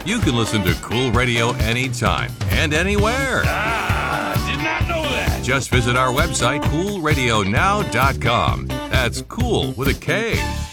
You can listen to Cool Radio anytime and anywhere. Did not know that. Just visit our website, coolradionow.com. That's cool with a K.